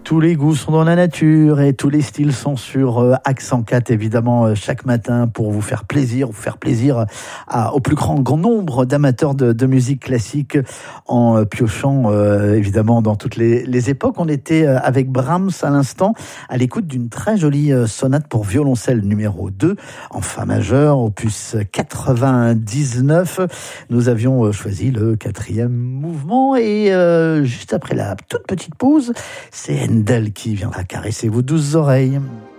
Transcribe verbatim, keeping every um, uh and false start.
Tous les goûts sont dans la nature et tous les styles sont sur euh, Accent quatre, évidemment, euh, chaque matin pour vous faire plaisir, vous faire plaisir à, au plus grand, grand nombre d'amateurs de, de musique classique en euh, piochant euh, évidemment dans toutes les, les époques. On était euh, avec Brahms à l'instant à l'écoute d'une très jolie euh, sonate pour violoncelle numéro deux en fa majeur, opus quatre-vingt-dix-neuf. Nous avions euh, choisi le quatrième mouvement et euh, juste après la toute petite pause, c'est Handel qui viendra caresser vos douces oreilles.